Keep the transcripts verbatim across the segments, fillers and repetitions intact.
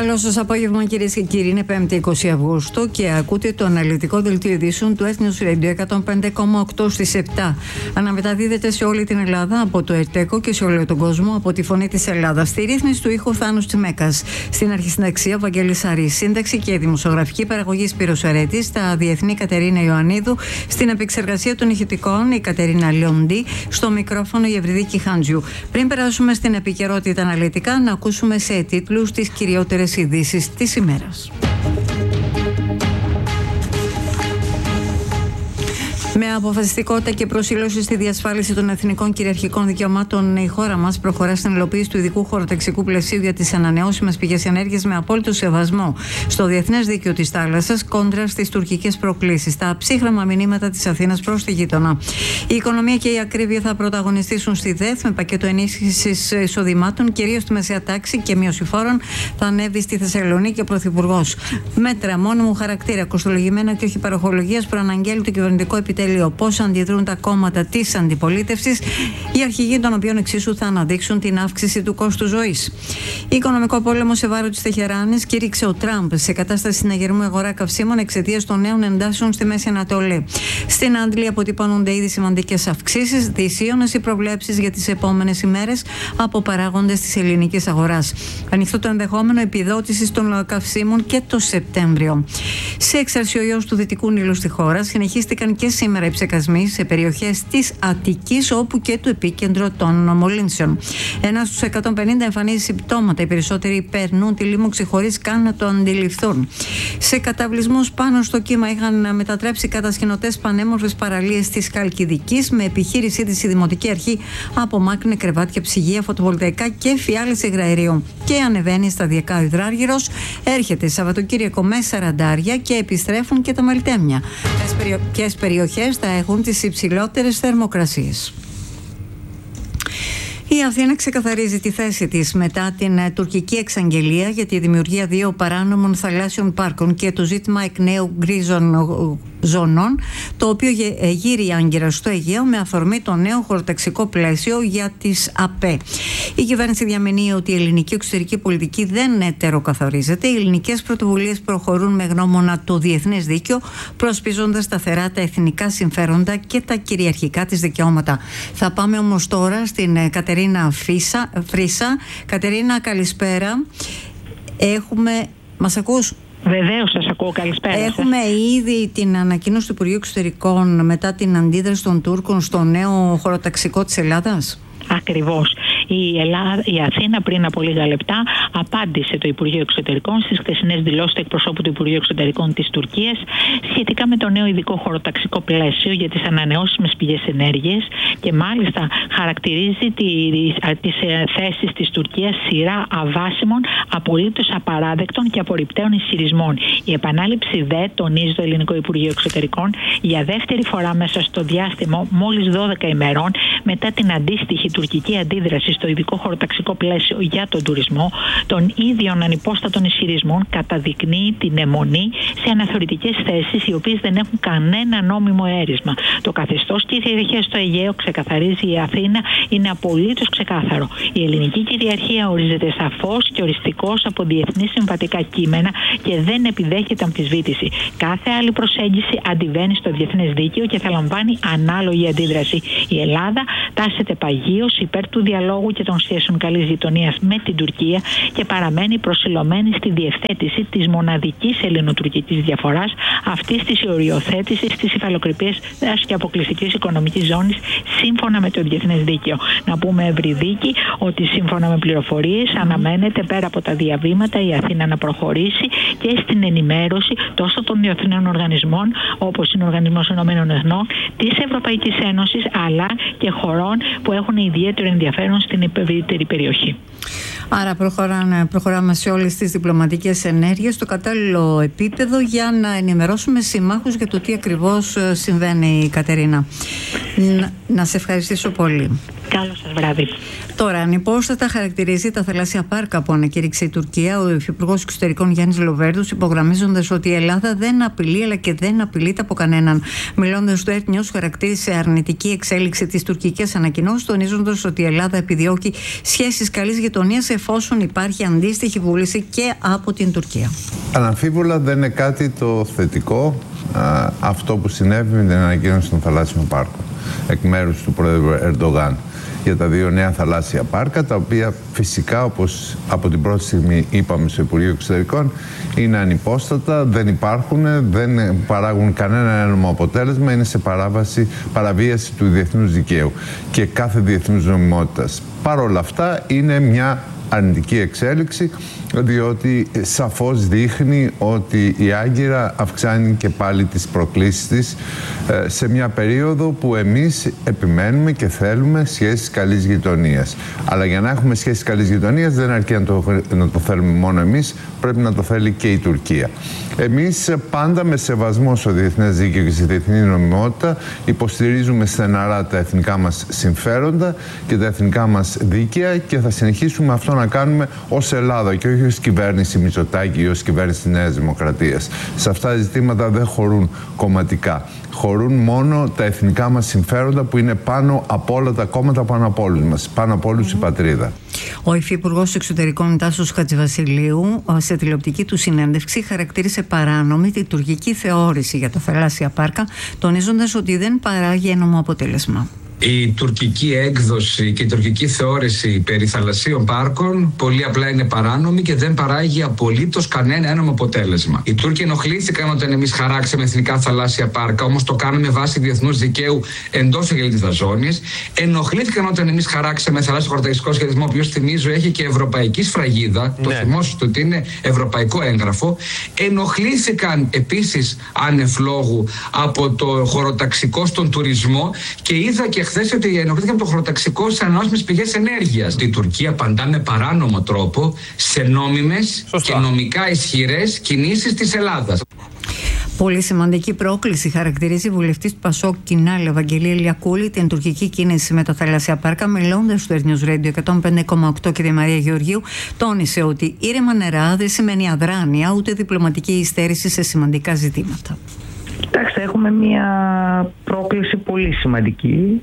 Καλό σας απόγευμα, κυρίες και κύριοι. Είναι πέμπτη είκοσι Αυγούστου και ακούτε το αναλυτικό δελτίο ειδήσεων του Ethnios Radio εκατόν πέντε κόμμα οκτώ στις επτά. Αναμεταδίδεται σε όλη την Ελλάδα από το ΕΡΤΕΚΟ και σε όλο τον κόσμο από τη Φωνή της Ελλάδας. Στη ρύθμιση του ήχου Θάνος Τσιμέκας. Στην αρχισυνταξία Βαγγέλης Αρής. Σύνταξη και δημοσιογραφική παραγωγή Σπύρος Ερέτης. Στα διεθνή Κατερίνα Ιωαννίδου. Στην επεξεργασία των ηχητικών η Κατερίνα Λιοντή. Στο μικρόφωνο η Ευρυδίκη Χάντζιου. Πριν περάσουμε στην επικαιρότητα αναλυτικά, να ακούσουμε σε τίτλους τις κυριότερες ειδήσεις της ημέρας. Με αποφασιστικότητα και προσήλωση στη διασφάλιση των εθνικών κυριαρχικών δικαιωμάτων, η χώρα μας προχωρά στην υλοποίηση του ειδικού χωροταξικού πλαισίου για τις ανανεώσιμες πηγές ενέργειας με απόλυτο σεβασμό στο διεθνές δίκαιο της θάλασσας κόντρα στις τουρκικές προκλήσεις. Τα ψύχραμα μηνύματα της Αθήνας προς τη γείτονα. Η οικονομία και η ακρίβεια θα πρωταγωνιστήσουν στη ΔΕΘ με πακέτο ενίσχυσης εισοδημάτων, κυρίως στη μεσαία τάξη και μείωση φόρων. Θα ανέβει στη Θεσσαλονίκη ο Πρωθυπουργός. Μέτρα μόνιμου χαρακτήρα, κοστολογημένα και όχι παροχολογίας, προαναγγέλει το κυβερνητικό επιτέλειο. Πώς αντιδρούν τα κόμματα της αντιπολίτευσης, οι αρχηγοί των οποίων εξίσου θα αναδείξουν την αύξηση του κόστου ζωής. Οικονομικό πόλεμο σε βάρος της Τεχεράνης κήρυξε ο Τραμπ σε κατάσταση συναγερμού αγορά καυσίμων εξαιτίας των νέων εντάσεων στη Μέση Ανατολή. Στην Άντλη αποτυπώνονται ήδη σημαντικές αυξήσεις, δυσίωνες οι προβλέψεις για τις επόμενες ημέρες από παράγοντες της ελληνικής αγοράς. Ανοιχτό το ενδεχόμενο επιδότησης των καυσίμων και το Σεπτέμβριο. Σε εξαρσιογιός του Δυτικού Νείλου στη χώρα συνεχίστηκαν και σήμερα οι ψεκασμοί σε περιοχές της Αττικής, όπου και το επίκεντρο των μολύνσεων. Ένα στους εκατόν πενήντα εμφανίζει συμπτώματα. Οι περισσότεροι περνούν τη λίμωξη χωρίς καν να το αντιληφθούν. Σε καταβλισμούς πάνω στο κύμα είχαν μετατρέψει κατασκηνωτές πανέμορφες παραλίες της Χαλκιδικής, με επιχείρησή της η Δημοτική Αρχή απομάκρυνε κρεβάτια, ψυγεία, φωτοβολταϊκά και φιάλες υγραερίου. Και ανεβαίνει σταδιακά ο υδράργυρος. Έρχεται Σαββατοκύριακο με σαραντάρια και επιστρέφουν και τα μελτέμια. Ποιες περιοχές θα έχουν τις υψηλότερες θερμοκρασίες. Η Αθήνα ξεκαθαρίζει τη θέση της μετά την τουρκική εξαγγελία για τη δημιουργία δύο παράνομων θαλάσσιων πάρκων και το ζήτημα εκ νέου γκρίζων ζωνών, το οποίο γύρει άγκυρα στο Αιγαίο με αφορμή το νέο χωροταξικό πλαίσιο για τις ΑΠΕ. Η κυβέρνηση διαμηνύει ότι η ελληνική εξωτερική πολιτική δεν ετεροκαθορίζεται. Οι ελληνικές πρωτοβουλίες προχωρούν με γνώμονα το διεθνές δίκαιο, προσπίζοντας σταθερά τα εθνικά συμφέροντα και τα κυριαρχικά της δικαιώματα. Θα πάμε όμως τώρα στην Κατερίνα Φίσα, Φρίσα. Κατερίνα, καλησπέρα. Έχουμε... Μας ακούς? Βεβαίως σας ακούω, καλησπέρα σας. Έχουμε ήδη την ανακοίνωση του Υπουργείου Εξωτερικών μετά την αντίδραση των Τούρκων στο νέο χωροταξικό της Ελλάδας. Ακριβώς. Η, Ελλάδα, η Αθήνα πριν από λίγα λεπτά απάντησε το Υπουργείο Εξωτερικών στις χθεσινές δηλώσεις του εκπροσώπου του Υπουργείου Εξωτερικών της Τουρκίας σχετικά με το νέο ειδικό χωροταξικό πλαίσιο για τις ανανεώσιμες πηγές ενέργειας και μάλιστα χαρακτηρίζει τις, τις θέσεις της Τουρκίας σειρά αβάσιμων, απολύτως απαράδεκτων και απορριπταίων ισχυρισμών. Η επανάληψη δε, τονίζει το Ελληνικό Υπουργείο Εξωτερικών, για δεύτερη φορά μέσα στο διάστημα μόλις δώδεκα ημερών μετά την αντίστοιχη τουρκική αντίδραση στο ειδικό χωροταξικό πλαίσιο για τον τουρισμό, των ίδιων ανυπόστατων ισχυρισμών καταδεικνύει την αιμονή σε αναθεωρητικές θέσεις οι οποίες δεν έχουν κανένα νόμιμο έρισμα. Το καθεστώς κυριαρχίας στο Αιγαίο, ξεκαθαρίζει η Αθήνα, είναι απολύτως ξεκάθαρο. Η ελληνική κυριαρχία ορίζεται σαφώς και οριστικώς από διεθνή συμβατικά κείμενα και δεν επιδέχεται αμφισβήτηση. Κάθε άλλη προσέγγιση αντιβαίνει στο διεθνές δίκαιο και θα λαμβάνει ανάλογη αντίδραση. Η Ελλάδα τάσσεται παγίως υπέρ του διαλόγου και των σχέσεων καλής γειτονίας με την Τουρκία και παραμένει προσιλωμένη στη διευθέτηση της μοναδικής ελληνοτουρκικής διαφοράς, αυτής της οριοθέτησης της υφαλοκρηπίας και αποκλειστικής οικονομικής ζώνης σύμφωνα με το διεθνές δίκαιο. Να πούμε, Ευρυδίκη, ότι σύμφωνα με πληροφορίες αναμένεται πέρα από τα διαβήματα η Αθήνα να προχωρήσει και στην ενημέρωση τόσο των διεθνών οργανισμών όπως είναι ο Οργανισμός Ηνωμένων Εθνών, της Ευρωπαϊκής Ένωσης αλλά και χωρών που έχουν ιδιαίτερο ενδιαφέρον στην ευρύτερη περιοχή. Άρα προχωράμε, προχωράμε σε όλες τις διπλωματικές ενέργειες στο κατάλληλο επίπεδο για να ενημερώσουμε συμμάχους για το τι ακριβώς συμβαίνει, Κατερίνα. Να, να σε ευχαριστήσω πολύ. Καλό σας βράδυ. Τώρα, ανυπόστατα χαρακτηρίζει τα θαλάσσια πάρκα που ανακήρυξε η Τουρκία ο Υφυπουργός Εξωτερικών Γιάννης Λοβέρδος, υπογραμμίζοντας ότι η Ελλάδα δεν απειλεί αλλά και δεν απειλείται από κανέναν. Μιλώντας στο Earth News, χαρακτήρισε αρνητική εξέλιξη της τουρκικής ανακοινώσης, τονίζοντας ότι η Ελλάδα επιδιώκει σχέσεις καλής γειτονίας εφόσον υπάρχει αντίστοιχη βούληση και από την Τουρκία. Αναμφίβολα δεν είναι κάτι το θετικό α, αυτό που συνέβη με την ανακοίνωση των θαλάσσιων πάρκων εκ μέρους του πρόεδρου Ερντογάν για τα δύο νέα θαλάσσια πάρκα, τα οποία φυσικά, όπως από την πρώτη στιγμή είπαμε στο Υπουργείο Εξωτερικών, είναι ανυπόστατα, δεν υπάρχουν, δεν παράγουν κανένα ένομο αποτέλεσμα, είναι σε παράβαση, παραβίαση του διεθνούς δικαίου και κάθε διεθνούς νομιμότητας. Παρ' όλα αυτά είναι μια αρνητική εξέλιξη, διότι σαφώς δείχνει ότι η Άγκυρα αυξάνει και πάλι τις προκλήσεις της σε μια περίοδο που εμείς επιμένουμε και θέλουμε σχέσεις καλής γειτονίας. Αλλά για να έχουμε σχέσεις καλής γειτονίας δεν αρκεί να το, να το θέλουμε μόνο εμείς, πρέπει να το θέλει και η Τουρκία. Εμείς πάντα με σεβασμό στο διεθνές δίκαιο και στη διεθνή νομιμότητα υποστηρίζουμε στεναρά τα εθνικά μας συμφέροντα και τα εθνικά μας δίκαια και θα συνεχίσουμε αυτό να κάνουμε ως Ελλάδα και όχι ως κυβέρνηση Μητσοτάκη ή ως κυβέρνηση της Νέας Δημοκρατίας. Σε αυτά τα ζητήματα δεν χωρούν κομματικά. Χωρούν μόνο τα εθνικά μας συμφέροντα που είναι πάνω από όλα τα κόμματα, πάνω από όλους μας, πάνω από όλους mm-hmm. η πατρίδα. Ο Υφυπουργός Εξωτερικών Τάσος Χατζηβασιλείου σε τηλεοπτική του συνέντευξη χαρακτήρισε παράνομη τη τουρκική θεώρηση για τα θαλάσσια πάρκα, τονίζοντας ότι δεν παράγει ένομο αποτέλεσμα. Η τουρκική έκδοση και η τουρκική θεώρηση περί θαλασσίων πάρκων πολύ απλά είναι παράνομη και δεν παράγει απολύτως κανένα ένομο αποτέλεσμα. Οι Τούρκοι ενοχλήθηκαν όταν εμείς χαράξαμε εθνικά θαλάσσια πάρκα, όμως το κάναμε βάσει διεθνούς δικαίου εντός εγκαταλειτής ζώνης. Ενοχλήθηκαν όταν εμείς χαράξαμε θαλάσσιο χωροταξικό σχεδιασμό, ο οποίος θυμίζω έχει και ευρωπαϊκή σφραγίδα. Ναι. Το θυμόσαστε ότι είναι ευρωπαϊκό έγγραφο. Ενοχλήθηκαν επίσης άνευ λόγου από το χωροταξικό στον τουρισμό και είδα και χθες ότι ενοχλήθηκαν το χωροταξικό σε ανανεώσιμες πηγές ενέργειας. Η Τουρκία απαντά με παράνομο τρόπο σε νόμιμες και νομικά ισχυρές κινήσεις της Ελλάδας. Πολύ σημαντική πρόκληση χαρακτηρίζει η βουλευτής του Πασόκ Κινάλ, Ευαγγελία Λιακούλη, την τουρκική κίνηση με τα θαλάσσια πάρκα. Μιλώντας στο Earth News Radio εκατόν πέντε κόμμα οκτώ και τη Μαρία Γεωργίου, τόνισε ότι ήρεμα νερά δεν σημαίνει αδράνεια ούτε διπλωματική υστέρηση σε σημαντικά ζητήματα. Κοιτάξτε, έχουμε μια πρόκληση πολύ σημαντική.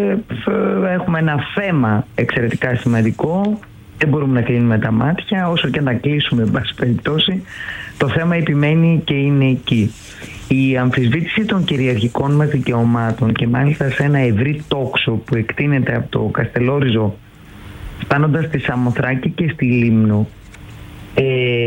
Έχουμε ένα θέμα εξαιρετικά σημαντικό. Δεν μπορούμε να κλείνουμε τα μάτια, όσο και να κλείσουμε, εν πάση περιπτώσει. Το θέμα επιμένει και είναι εκεί. Η αμφισβήτηση των κυριαρχικών μας δικαιωμάτων και μάλιστα σε ένα ευρύ τόξο που εκτείνεται από το Καστελόριζο φτάνοντας στη Σαμοθράκη και στη Λίμνο ε,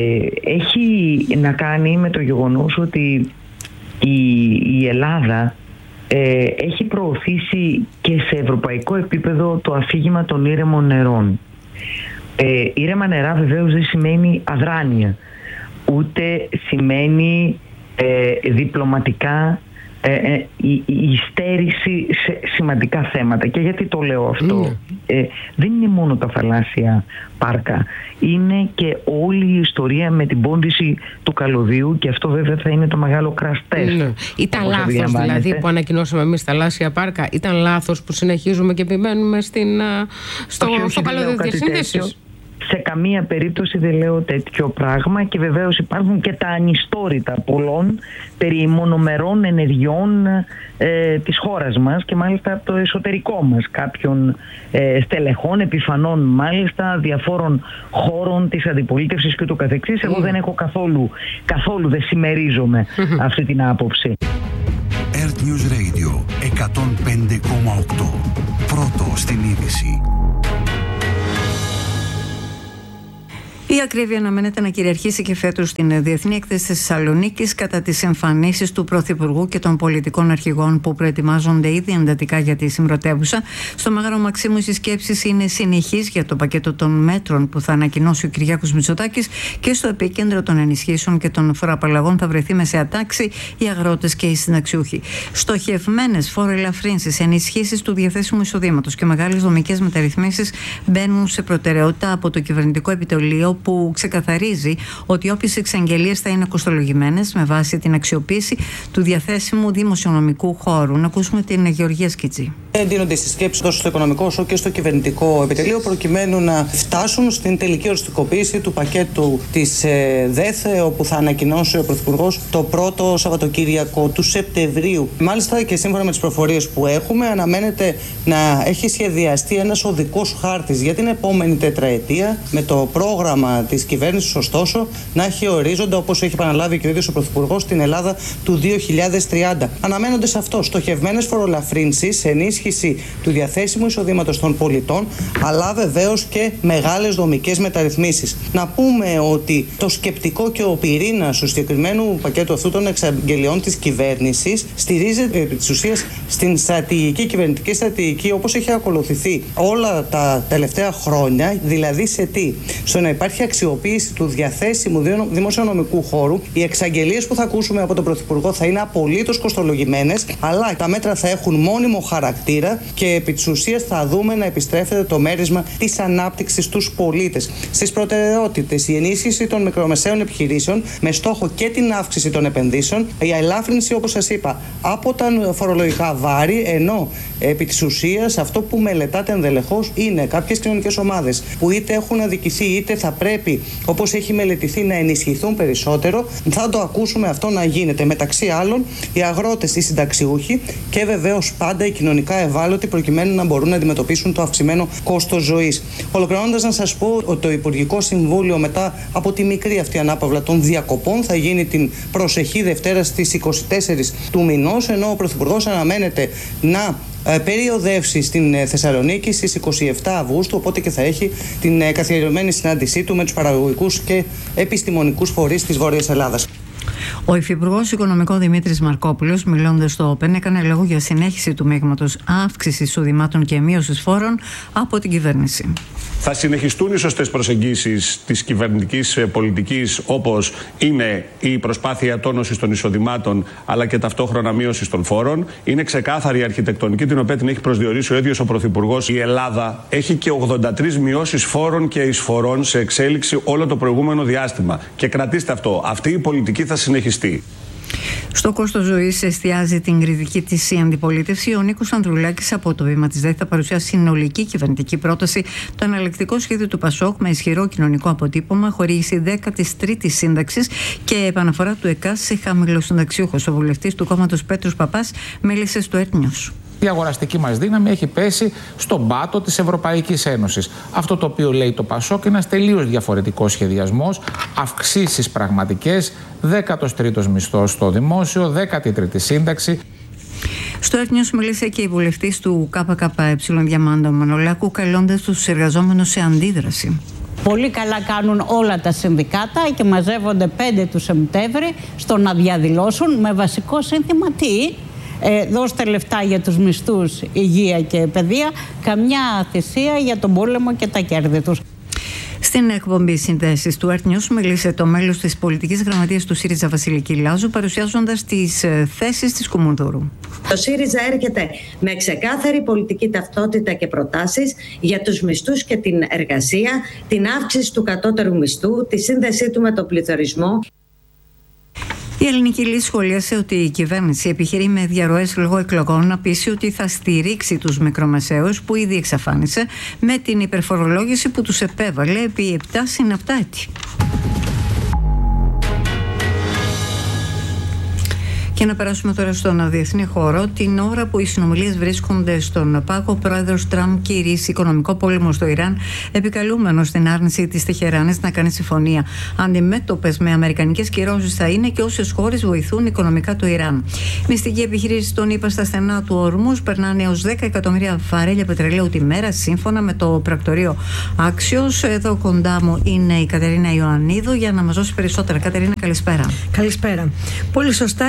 έχει να κάνει με το γεγονός ότι η, η Ελλάδα ε, έχει προωθήσει και σε ευρωπαϊκό επίπεδο το αφήγημα των ήρεμων νερών. Ε, ήρεμα νερά βεβαίως δεν σημαίνει αδράνεια, ούτε σημαίνει ε, διπλωματικά ε, ε, η, η στέρηση σε σημαντικά θέματα. Και γιατί το λέω αυτό? Mm. Ε, δεν είναι μόνο τα θαλάσσια πάρκα, είναι και όλη η ιστορία με την πόντιση του καλωδίου, και αυτό βέβαια θα είναι το μεγάλο crash test. Mm. Ήταν λάθος δηλαδή που ανακοινώσαμε εμείς τα θαλάσσια πάρκα? Ήταν λάθος που συνεχίζουμε και επιμένουμε στην, στο, όχι, στο καλωδίο της σύνδεσης? Σε καμία περίπτωση δεν λέω τέτοιο πράγμα, και βεβαίως υπάρχουν και τα ανιστόρητα πολλών περί μονομερών ενεργειών ε, της χώρας μας και μάλιστα από το εσωτερικό μας, κάποιων ε, στελεχών, επιφανών μάλιστα, διαφόρων χώρων της αντιπολίτευσης και του καθεξής. Εγώ δεν έχω καθόλου, καθόλου δεν συμμερίζομαι αυτή την άποψη. Earth News Radio εκατόν πέντε κόμμα οκτώ. Πρώτο στην είδηση. Η ακρίβεια αναμένεται να κυριαρχήσει και φέτος στην Διεθνή Έκθεση της Θεσσαλονίκης κατά τις εμφανίσεις του Πρωθυπουργού και των πολιτικών αρχηγών που προετοιμάζονται ήδη εντατικά για τη συμπρωτεύουσα. Στο Μέγαρο Μαξίμου οι συσκέψεις είναι συνεχείς για το πακέτο των μέτρων που θα ανακοινώσει ο Κυριάκος Μητσοτάκης, και στο επίκεντρο των ενισχύσεων και των φοροαπαλλαγών θα βρεθεί μεσαία τάξη, οι αγρότες και οι συνταξιούχοι. Στοχευμένες φοροελαφρύνσεις, ενισχύσεις του διαθέσιμου εισοδήματος και μεγάλες δομικές μεταρρυθμίσεις μπαίνουν σε προτεραιότητα από το κυβερνητικό επιτελείο, που ξεκαθαρίζει ότι όποιες εξαγγελίες θα είναι κοστολογημένες με βάση την αξιοποίηση του διαθέσιμου δημοσιονομικού χώρου. Να ακούσουμε την Γεωργία Σκιτζή. Εντείνονται στις σκέψεις τόσο στο οικονομικό όσο και στο κυβερνητικό επιτελείο προκειμένου να φτάσουν στην τελική οριστικοποίηση του πακέτου της ε, ΔΕΘ, όπου θα ανακοινώσει ο Πρωθυπουργός το πρώτο Σαββατοκύριακο του Σεπτεμβρίου. Μάλιστα και σύμφωνα με τις προφορίες που έχουμε, αναμένεται να έχει σχεδιαστεί ένας οδικός χάρτης για την επόμενη τετραετία, με το πρόγραμμα της κυβέρνησης, ωστόσο, να έχει ορίζοντα, όπως έχει επαναλάβει και ο ίδιος ο Πρωθυπουργός, στην Ελλάδα του δύο χιλιάδες τριάντα. Αναμένονται σε αυτό στοχευμένες φορολαφρύνσεις, ενίσχυση του διαθέσιμου εισοδήματος των πολιτών, αλλά βεβαίως και μεγάλες δομικές μεταρρυθμίσεις. Να πούμε ότι το σκεπτικό και ο πυρήνας του συγκεκριμένου πακέτου αυτού των εξαγγελιών της κυβέρνησης στηρίζεται επί της ουσίας στην στρατηγική, κυβερνητική στρατηγική, όπως έχει ακολουθηθεί όλα τα τελευταία χρόνια, δηλαδή σε τι? Στο να υπάρχει αξιοποίηση του διαθέσιμου δημοσιονομικού χώρου. Οι εξαγγελίες που θα ακούσουμε από τον Πρωθυπουργό θα είναι απολύτως κοστολογημένες, αλλά τα μέτρα θα έχουν μόνιμο χαρακτήρα και επί της ουσίας θα δούμε να επιστρέφεται το μέρισμα της ανάπτυξης στους πολίτες. Στις προτεραιότητες, η ενίσχυση των μικρομεσαίων επιχειρήσεων με στόχο και την αύξηση των επενδύσεων, η ελάφρυνση, όπως σας είπα, από τα φορολογικά βάρη, ενώ επί της ουσίας αυτό που μελετάτε ενδελεχώς είναι κάποιες κοινωνικές ομάδες που είτε έχουν αδικηθεί είτε θα πρέπει, όπως έχει μελετηθεί, να ενισχυθούν περισσότερο. Θα το ακούσουμε αυτό να γίνεται. Μεταξύ άλλων, οι αγρότες, οι συνταξιούχοι και βεβαίως πάντα οι κοινωνικά ευάλωτοι, προκειμένου να μπορούν να αντιμετωπίσουν το αυξημένο κόστος ζωής. Ολοκληρώνοντας, να σας πω ότι το Υπουργικό Συμβούλιο, μετά από τη μικρή αυτή ανάπαυλα των διακοπών, θα γίνει την προσεχή Δευτέρα στις είκοσι τέσσερις του μηνός, ενώ ο Πρωθυπουργός αναμένεται να περιοδεύσει στην Θεσσαλονίκη στις είκοσι επτά Αυγούστου, οπότε και θα έχει την καθιερωμένη συνάντησή του με τους παραγωγικούς και επιστημονικούς φορείς της Βόρειας Ελλάδας. Ο Υφυπουργός Οικονομικών Δημήτρης Μαρκόπουλος, μιλώντας στο Open, έκανε λόγο για συνέχιση του μείγματος αύξησης εισοδημάτων και μείωσης φόρων από την κυβέρνηση. Θα συνεχιστούν οι σωστές προσεγγίσεις της κυβερνητικής πολιτικής, όπως είναι η προσπάθεια τόνωσης των εισοδημάτων αλλά και ταυτόχρονα μείωσης των φόρων. Είναι ξεκάθαρη η αρχιτεκτονική, την οποία την έχει προσδιορίσει ο ίδιος ο Πρωθυπουργός. Η Ελλάδα έχει και ογδόντα τρεις μειώσεις φόρων και εισφορών σε εξέλιξη όλο το προηγούμενο διάστημα. Και κρατήστε αυτό, αυτή η πολιτική θα συνεχιστεί. Στο κόστος ζωής εστιάζει την κριτική της η αντιπολίτευση. Ο Νίκος Ανδρουλάκης από το βήμα της ΔΕΘ θα παρουσιάσει συνολική κυβερνητική πρόταση, το εναλλακτικό σχέδιο του ΠΑΣΟΚ με ισχυρό κοινωνικό αποτύπωμα, χορήγηση δέκατη τρίτη σύνταξης και επαναφορά του ΕΚΑΣ σε χαμηλοσυνταξιούχους. Ο βουλευτής του κόμματος Πέτρος Παπάς μίλησε στο Earth. Η αγοραστική μας δύναμη έχει πέσει στον πάτο της Ευρωπαϊκής Ένωσης. Αυτό το οποίο λέει το ΠΑΣΟΚ είναι ένας τελείως διαφορετικός σχεδιασμός, αυξήσεις πραγματικές, δέκατος τρίτος μισθός στο δημόσιο, δέκατη τρίτη σύνταξη. Στο Earth μίλησε και η βουλευτής του ΚΚΕ Διαμάντο Μανολάκου, καλώντας τους εργαζόμενους σε αντίδραση. Πολύ καλά κάνουν όλα τα συνδικάτα και μαζεύονται πέντε του Σεπτέμβρη στο να διαδηλώσουν με βασικό σύνθημα τι? Ε, δώστε λεφτά για τους μισθούς, υγεία και παιδεία, καμιά θυσία για τον πόλεμο και τα κέρδη τους. Στην εκπομπή Συνδέσεις του Earth News μίλησε το μέλος της πολιτικής γραμματείας του ΣΥΡΙΖΑ Βασιλική Λάζου, παρουσιάζοντας τις ε, θέσεις της Κουμουνδούρου. Το ΣΥΡΙΖΑ έρχεται με ξεκάθαρη πολιτική ταυτότητα και προτάσεις για τους μισθούς και την εργασία, την αύξηση του κατώτερου μισθού, τη σύνδεσή του με τον πληθωρισμό. Η Ελληνική Λύση σχολίασε ότι η κυβέρνηση επιχειρεί με διαρροές λόγω εκλογών να πείσει ότι θα στηρίξει τους μικρομεσαίους που ήδη εξαφάνισε με την υπερφορολόγηση που τους επέβαλε επί επτά συν επτά έτη. Και να περάσουμε τώρα στον διεθνή χώρο. Την ώρα που οι συνομιλίες βρίσκονται στον πάγο, ο πρόεδρος Τραμπ κηρύσσει οικονομικό πόλεμο στο Ιράν, επικαλούμενος στην άρνηση της Τεχεράνης να κάνει συμφωνία. Αντιμέτωπες με αμερικανικές κυρώσεις θα είναι και όσες χώρες βοηθούν οικονομικά το Ιράν. Μυστική επιχείρηση των ΗΠΑ στα στενά του Ορμούς περνάνε έως δέκα εκατομμύρια βαρέλια πετρελαίου τη μέρα, σύμφωνα με το πρακτορείο Άξιος. Εδώ κοντά μου είναι η Κατερίνα Ιωαννίδου για να μας δώσει περισσότερα. Κατερίνα, καλησπέρα. Καλησπέρα. Πολύ σωστά, οικονομικό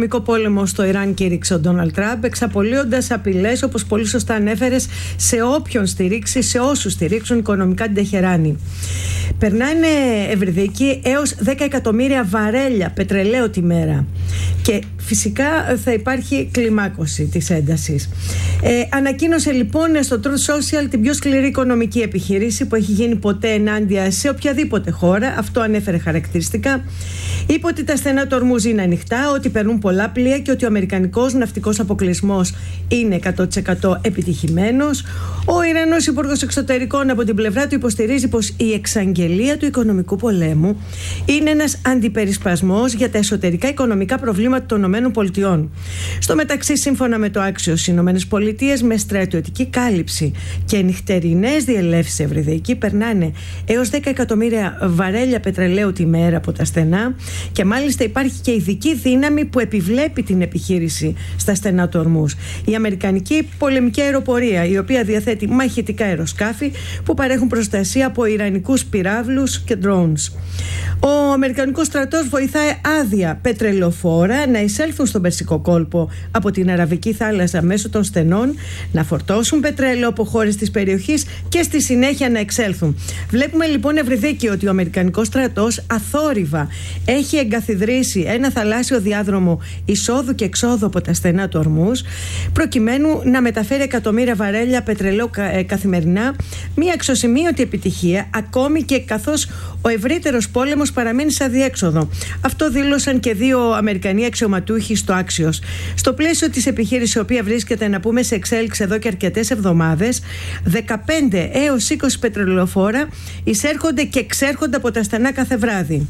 οικονομικό πόλεμο στο Ιράν κήρυξε ο Ντόναλντ Τραμπ, εξαπολύοντας απειλές, όπως πολύ σωστά ανέφερες, σε όποιον στηρίξει, σε όσους στηρίξουν οικονομικά την Τεχεράνη. Περνάνε, Ευρυδίκη, έως δέκα εκατομμύρια βαρέλια πετρελαίου τη μέρα. Και φυσικά θα υπάρχει κλιμάκωση της έντασης. Ε, ανακοίνωσε λοιπόν στο Truth Social την πιο σκληρή οικονομική επιχείρηση που έχει γίνει ποτέ ενάντια σε οποιαδήποτε χώρα. Αυτό ανέφερε χαρακτηριστικά. Είπε ότι τα στενά του Ορμούζ είναι ανοιχτά, ότι περνούν πολλά πλοία και ότι ο αμερικανικός ναυτικός αποκλεισμός είναι εκατό τοις εκατό επιτυχημένος. Ο Ιρανός Υπουργός Εξωτερικών από την πλευρά του υποστηρίζει πως η εξαγγελία του οικονομικού πολέμου είναι ένας αντιπερισπασμός για τα εσωτερικά οικονομικά προβλήματα των ΗΠΑ. Στο μεταξύ, σύμφωνα με το Axios, οι ΗΠΑ με στρατιωτική κάλυψη και νυχτερινές διελεύσεις, Ευρυδίκη, περνάνε έως δέκα εκατομμύρια βαρέλια πετρελαίου τη μέρα από τα στενά και μάλιστα υπάρχει και ειδική δύναμη που επιβλέπει την επιχείρηση στα στενά του Ορμούζ. Η Αμερικανική πολεμική αεροπορία, η οποία διαθέτει μαχητικά αεροσκάφη που παρέχουν προστασία από ιρανικούς πυράβλους και drones. Ο Αμερικανικός στρατός βοηθάει άδεια πετρελοφόρα να εισέλθουν στον Περσικό κόλπο από την Αραβική θάλασσα μέσω των στενών, να φορτώσουν πετρέλαιο από χώρες της περιοχής και στη συνέχεια να εξέλθουν. Βλέπουμε λοιπόν, Ευρυδίκη, ότι ο Αμερικανικός στρατός αθόρυβα έχει εγκαθιδρύσει ένα θαλάσσιο διάδρομο εισόδου και εξόδου από τα στενά του Ορμούζ, προκειμένου να μεταφέρει εκατομμύρια βαρέλια πετρελαίου καθημερινά, μια αξιοσημείωτη επιτυχία, ακόμη και καθώς ο ευρύτερος πόλεμος παραμένει σε αδιέξοδο. Αυτό δήλωσαν και δύο Αμερικανοί αξιωματούχοι στο Axios. Στο πλαίσιο της επιχείρησης, η οποία βρίσκεται, να πούμε, σε εξέλιξη εδώ και αρκετές εβδομάδες, δεκαπέντε έως είκοσι πετρελαιοφόρα εισέρχονται και εξέρχονται από τα στενά κάθε βράδυ.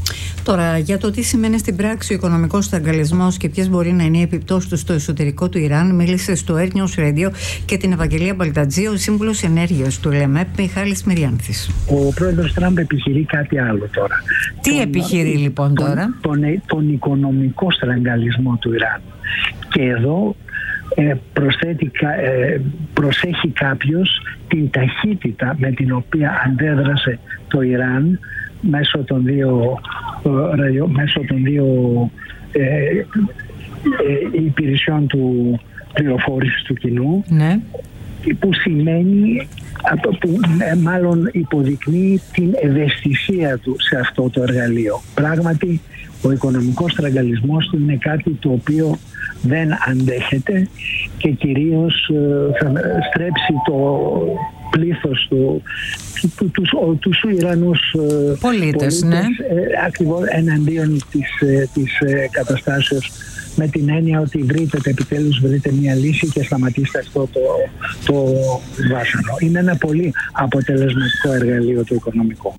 Τώρα, για το τι σημαίνει στην πράξη ο οικονομικός στραγγαλισμός και ποιες μπορεί να είναι οι επιπτώσεις του στο εσωτερικό του Ιράν, μίλησε στο Air News Radio και την Ευαγγελία Μπαλτατζή ο σύμβουλος ενέργειας του ΛΕΜΕΠ, Μιχάλης Μυριάνθης. Ο πρόεδρος Τραμπ επιχειρεί κάτι άλλο τώρα. Τι τον, επιχειρεί λοιπόν τον, τώρα? Τον, τον, τον οικονομικό στραγγαλισμό του Ιράν. Και εδώ ε, προσθέτει, ε, προσέχει κάποιος την ταχύτητα με την οποία αντέδρασε το Ιράν μέσω των δύο, ε, μέσω των δύο ε, ε, υπηρεσιών του πληροφόρησης του κοινού, ναι, που σημαίνει, που ε, μάλλον υποδεικνύει την ευαισθησία του σε αυτό το εργαλείο. Πράγματι, ο οικονομικός στραγγαλισμός του είναι κάτι το οποίο δεν αντέχεται και κυρίως ε, θα στρέψει το πλήθος του, του, του, τους, τους Ιρανούς πολίτες, πολίτες ναι. ε, ακριβώς εναντίον της, ε, της ε, καταστάσεως, με την έννοια ότι βρείτε, επιτέλους βρείτε μια λύση και σταματήστε αυτό το, το βάσανο. Είναι ένα πολύ αποτελεσματικό εργαλείο το οικονομικό.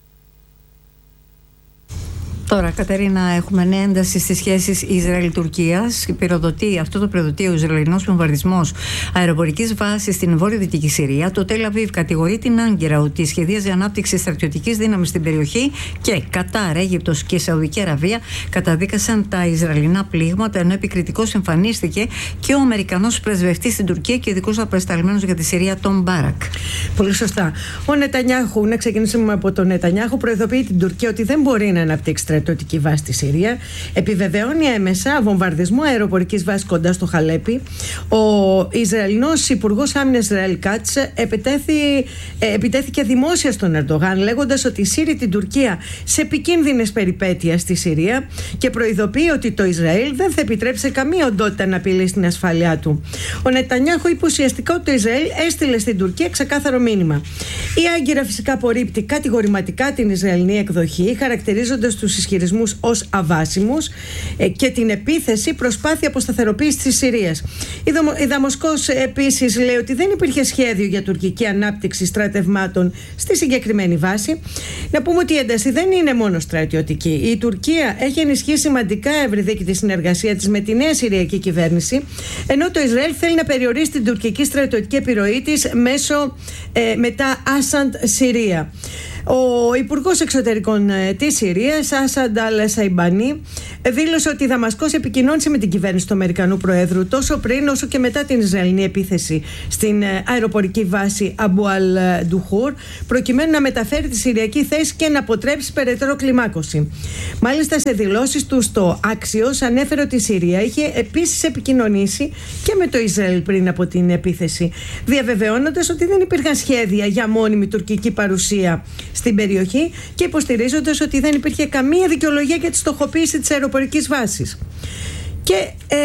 Τώρα, Κατερίνα, έχουμε νέα ένταση στις σχέσεις Ισραήλ-Τουρκίας. Πυροδοτεί, αυτό το πυροδοτεί ο Ισραηλινός βομβαρδισμός αεροπορικής βάσης στην βόρειο-δυτική Συρία. Το Τελ Αβίβ κατηγορεί την Άγκυρα ότι σχεδίαζε ανάπτυξη στρατιωτικής δύναμης στην περιοχή και Κατάρ, Αίγυπτος και Σαουδική Αραβία καταδίκασαν τα Ισραηλινά πλήγματα, ενώ επικριτικός εμφανίστηκε και ο Αμερικανός πρεσβευτής στην Τουρκία και ειδικός απεσταλμένος για τη Συρία, Τον Μπάρακ. Πολύ σωστά. Ο Νετανιάχου, να ξεκινήσουμε από τον Νετανιάχου, προειδοποιεί την Τουρκία ότι δεν μπορεί να αναπτύξει στρατιωτική βάση στη Συρία. Επιβεβαιώνει έμεσα βομβαρδισμό αεροπορικής βάσης κοντά στο Χαλέπι. Ο Ισραηλινός Υπουργός Άμυνας Ισραήλ Κάτς επιτέθηκε δημόσια στον Ερντογάν, λέγοντας ότι σύρει την Τουρκία σε επικίνδυνες περιπέτειες στη Συρία και προειδοποιεί ότι το Ισραήλ δεν θα επιτρέψει καμία οντότητα να απειλήσει την ασφάλειά του. Ο Νετανιάχου είπε ουσιαστικά ότι το Ισραήλ έστειλε στην Τουρκία ξεκάθαρο μήνυμα. Η Άγκυρα φυσικά απορρίπτει κατηγορηματικά την Ισραηλινή εκδοχή, χαρακτηρίζοντας τους ισχυρισμούς ως αβάσιμους ε, και την επίθεση προσπάθεια αποσταθεροποίησης της Συρίας. Η, Δομο, η Δαμασκός επίσης λέει ότι δεν υπήρχε σχέδιο για τουρκική ανάπτυξη στρατευμάτων στη συγκεκριμένη βάση. Να πούμε ότι η ένταση δεν είναι μόνο στρατιωτική. Η Τουρκία έχει ενισχύσει σημαντικά, Ευρυδίκη, τη συνεργασία της με τη νέα Συριακή κυβέρνηση, ενώ το Ισραήλ θέλει να περιορίσει την τουρκική στρατιωτική επιρροή της μέσω ε, μετά Άσαντ Συρία. Ο Υπουργός Εξωτερικών της Συρίας, Ασαντ Αλ-Σαϊμπανί, δήλωσε ότι η Δαμασκός επικοινώνησε με την κυβέρνηση του Αμερικανού Προέδρου τόσο πριν όσο και μετά την Ισραηλινή επίθεση στην αεροπορική βάση Αμπού Αλ-Ντουχούρ, προκειμένου να μεταφέρει τη συριακή θέση και να αποτρέψει περαιτέρω κλιμάκωση. Μάλιστα, σε δηλώσεις του στο Άξιος ανέφερε ότι η Συρία είχε επίσης επικοινωνήσει και με το Ισραήλ πριν από την επίθεση, διαβεβαιώνοντας ότι δεν υπήρχαν σχέδια για μόνιμη τουρκική παρουσία στην περιοχή και υποστηρίζοντας ότι δεν υπήρχε καμία δικαιολογία για τη στοχοποίηση της αεροπορικής βάσης. Και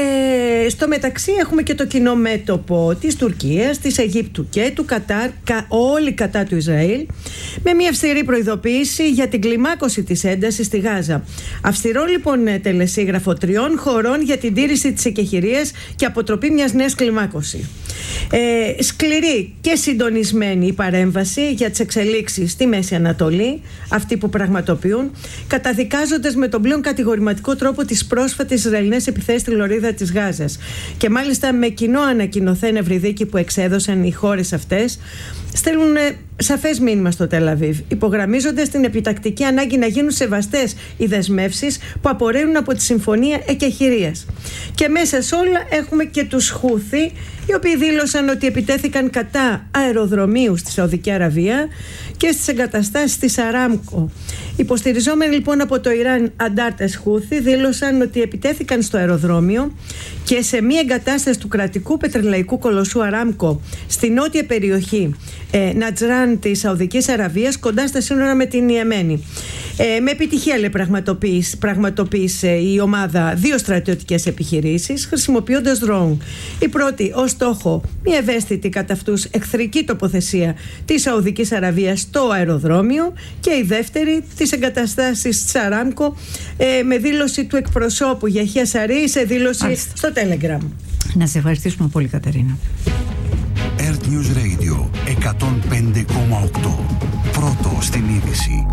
ε, στο μεταξύ έχουμε και το κοινό μέτωπο της Τουρκίας, της Αιγύπτου και του Κατάρ, κα, όλοι κατά του Ισραήλ, με μια αυστηρή προειδοποίηση για την κλιμάκωση της έντασης στη Γάζα. Αυστηρό λοιπόν τελεσίγραφο τριών χωρών για την τήρηση της εκεχηρίας και αποτροπή μιας νέας κλιμάκωση. Ε, σκληρή και συντονισμένη η παρέμβαση για τις εξελίξεις στη Μέση Ανατολή, αυτοί που πραγματοποιούν, καταδικάζοντας με τον πλέον κατηγορηματικό τρόπο τις πρόσφατες Ισραηλινές επιθέσεις στη λωρίδα της Γάζας. Και μάλιστα με κοινό ανακοινωθέν ευρυδίκη που εξέδωσαν οι χώρες αυτές, στέλνουν σαφές μήνυμα στο Τελ Αβίβ, υπογραμμίζοντας την επιτακτική ανάγκη να γίνουν σεβαστές οι δεσμεύσεις που απορρέουν από τη Συμφωνία Εκεχηρίας. Και μέσα σε όλα έχουμε και τους Χούθι, οι οποίοι δήλωσαν ότι επιτέθηκαν κατά αεροδρομίου στη Σαουδική Αραβία και στις εγκαταστάσεις της Αράμκο. Υποστηριζόμενοι λοιπόν από το Ιράν, αντάρτες Χούθι δήλωσαν ότι επιτέθηκαν στο αεροδρόμιο και σε μία εγκατάσταση του κρατικού πετρελαϊκού κολοσσού Αράμκο στη νότια περιοχή ε, Νατζράν της Σαουδικής Αραβίας, κοντά στα σύνορα με την Ιεμένη. Ε, με επιτυχία λέει, πραγματοποίησε, πραγματοποίησε η ομάδα δύο στρατιωτικές επιχειρήσεις χρησιμοποιώντας drone. Η πρώτη ως στόχο μια ευαίσθητη κατά αυτούς εχθρική τοποθεσία της Σαουδικής Αραβίας στο αεροδρόμιο και η δεύτερη τις εγκαταστάσεις της Αράμκο, ε, με δήλωση του εκπροσώπου Γιαχία Σαρή σε δήλωση Άλιστα. στο Telegram. Να σε ευχαριστήσουμε πολύ, Κατερίνα. Earth News Radio εκατόν πέντε κόμμα οκτώ. Πρώτο στην είδηση.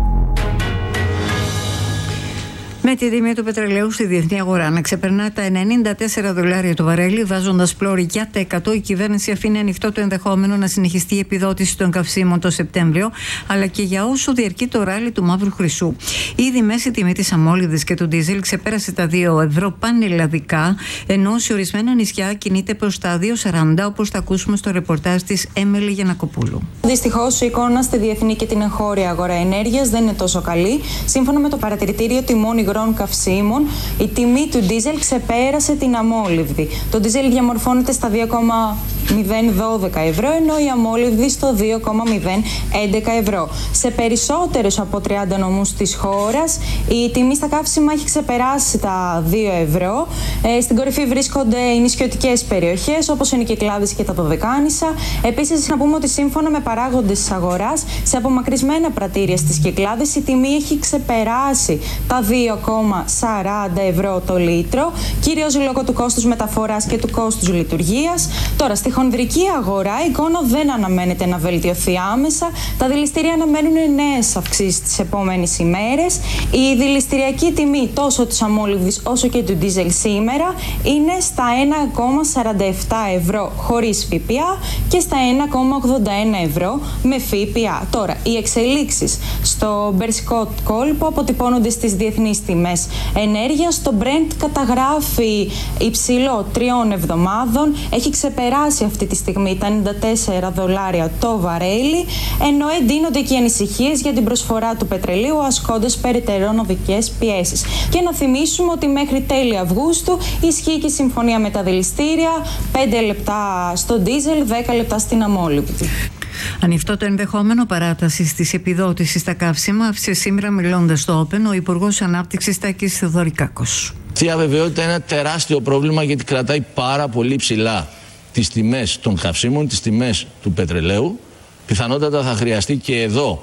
Με τη τιμή του πετρελαίου στη διεθνή αγορά να ξεπερνά τα ενενήντα τέσσερα δολάρια το βαρέλι, βάζοντας πλώρη για τα εκατό, η κυβέρνηση αφήνει ανοιχτό το ενδεχόμενο να συνεχιστεί η επιδότηση των καυσίμων το Σεπτέμβριο, αλλά και για όσο διαρκεί το ράλι του μαύρου χρυσού. Ήδη μέση τιμή της αμόλυβδης και του ντίζελ ξεπέρασε τα δύο ευρώ πανελλαδικά, ενώ σε ορισμένα νησιά κινείται προς τα δύο σαράντα, όπως θα ακούσουμε στο ρεπορτάζ της Έμελη Γιαννακοπούλου. Δυστυχώς, η εικόνα στη διεθνή και την εγχώρια αγορά ενέργειας δεν είναι τόσο καλή. Σύμφωνα με το παρατηρητήριο τιμών υγρών καυσίμων, η τιμή του ντίζελ ξεπέρασε την αμόλυβδη. Το ντίζελ διαμορφώνεται στα δύο κόμμα μηδέν δώδεκα ευρώ, ενώ η αμόλυβδη στο δύο κόμμα μηδέν έντεκα ευρώ. Σε περισσότερους από τριάντα νομούς της χώρας, η τιμή στα καύσιμα έχει ξεπεράσει τα δύο ευρώ. Ε, στην κορυφή βρίσκονται οι νησιωτικές περιοχές, όπως είναι η Κυκλάδης και τα Δωδεκάνησα. Επίσης, να πούμε ότι σύμφωνα με παράγοντες της αγοράς, σε απομακρυσμένα πρατήρια στις Κυκλάδες, η τιμή έχει ξεπεράσει τα δύο κόμμα σαράντα ευρώ το λίτρο, κυρίως λόγω του κόστους μεταφοράς και του κόστους λειτουργίας. Τώρα, στη χονδρική αγορά η εικόνα δεν αναμένεται να βελτιωθεί άμεσα. Τα δηληστήρια αναμένουν νέες αυξήσεις τις επόμενες ημέρες. Η δηληστηριακή τιμή τόσο της αμόλυβδης όσο και του ντίζελ σήμερα είναι στα ένα κόμμα σαράντα επτά ευρώ χωρίς ΦΠΑ και στα ένα κόμμα ογδόντα ένα ευρώ με ΦΠΑ. Τώρα, οι εξελίξεις στο περσικό κόλπο αποτυπώνονται στις διεθνείς τιμές ενέργειας. Το Brent καταγράφει υψηλό τριών εβδομάδων, έχει ξεπεράσει αυτή τη στιγμή τα ενενήντα τέσσερα δολάρια το βαρέλι, ενώ εντείνονται και οι ανησυχίες για την προσφορά του πετρελαίου, ασκώντας περαιτέρω οδικές πιέσεις. Και να θυμίσουμε ότι μέχρι τέλη Αυγούστου ισχύει και η συμφωνία με τα δηληστήρια, πέντε λεπτά στο ντίζελ, δέκα λεπτά στην αμόλυβδη. Ανοιχτό το ενδεχόμενο παράταση τη επιδότηση στα καύσιμα, άφησε σήμερα μιλώντας στο Open ο Υπουργός Ανάπτυξης Τάκης Θεοδωρικάκος. Αυτή η αβεβαιότητα είναι ένα τεράστιο πρόβλημα, γιατί κρατάει πάρα πολύ ψηλά τις τιμές των καυσίμων, τις τιμές του πετρελαίου. Πιθανότατα θα χρειαστεί και εδώ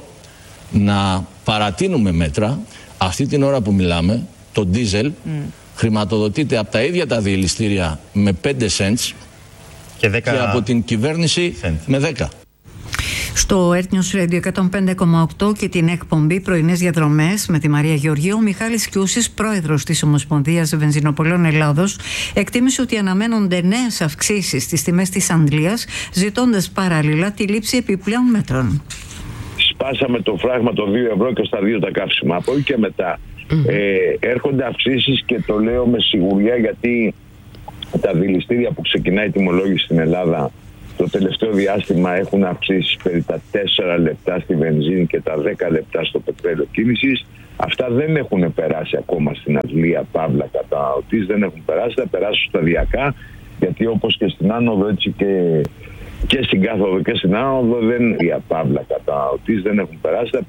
να παρατείνουμε μέτρα. Αυτή την ώρα που μιλάμε, το ντίζελ mm. χρηματοδοτείται από τα ίδια τα δηληστήρια με πέντε cents και, δέκα... και από την κυβέρνηση cent. με δέκα. Στο Earth News Radio εκατόν πέντε κόμμα οκτώ και την εκπομπή Πρωινές Διαδρομές με τη Μαρία Γεωργίου, ο Μιχάλης Κιούσης, πρόεδρος της Ομοσπονδίας Βενζινοπολών Ελλάδος, εκτίμησε ότι αναμένονται νέες αυξήσεις στις τιμές της Αντλίας, ζητώντας παράλληλα τη λήψη επιπλέον μέτρων. σπάσαμε το φράγμα των δύο ευρώ και στα δύο τα καύσιμα. Από εκεί και μετά mm-hmm. ε, έρχονται αυξήσεις και το λέω με σιγουριά, γιατί τα δηληστήρια που ξεκινάει η τιμολόγηση στην Ελλάδα το τελευταίο διάστημα έχουν αυξήσει περί τα τέσσερα λεπτά στη βενζίνη και τα δέκα λεπτά στο πετρέλαιο κίνησης. Αυτά δεν έχουν περάσει ακόμα στην Αγγλία, παύλα καταναλωτής, δεν έχουν περάσει, θα περάσουν σταδιακά, γιατί όπως και στην άνοδο έτσι και, και στην κάθοδο και στην άνοδο δεν είναι παύλα καταναλωτής, δεν έχουν περάσει, θα